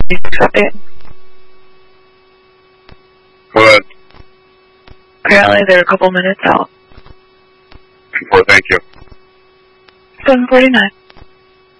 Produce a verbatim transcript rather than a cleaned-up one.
you accept it? Go ahead. Apparently they're a couple minutes out. Well, thank you. seven forty-nine.